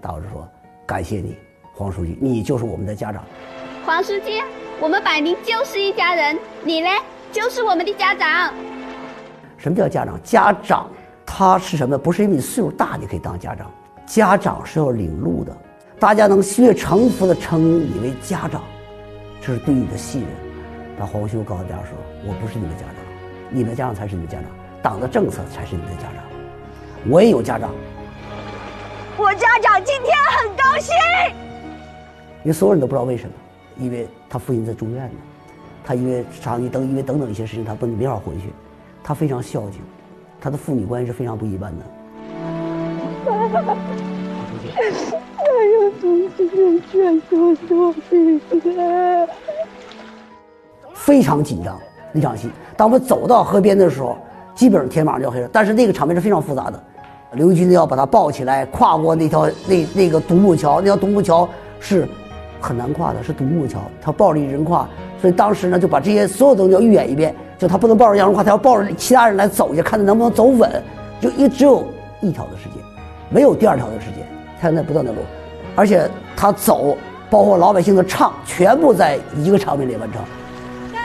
大伙就说感谢你，黄书记，你就是我们的家长。 黄书记，我们百宁就是一家人，你嘞就是我们的家长。 什么叫家长？家长他是什么？不是因为你岁数大你可以当家长，家长是要领路的，大家能越诚服的称你为家长，这是对你的信任。但黄修告诉大家说，我不是你们家长，你们家长才是你们家长，党的政策才是你们的家长。我也有家长， 我家长今天很高兴， 因为所有人都不知道为什么，因为他父亲在住院呢，他因为长期因为等等一些事情，他没法回去，他非常孝敬，他的父女关系是非常不一般的。 还有同志们劝说作弊了， 非常紧张那场戏。当我们走到河边的时候，基本上天马上就要黑了，但是那个场面是非常复杂的。刘义军要把他抱起来，跨过那个独木桥，那条独木桥是很难跨的，是独木桥，他抱着一人跨，所以当时呢就把这些所有东西要预演一遍，就他不能抱着杨荣跨，他要抱着其他人来走一下，看他能不能走稳，就只有一条的时间，没有第二条的时间，他在不断的路，而且他走，包括老百姓的唱，全部在一个场面里完成。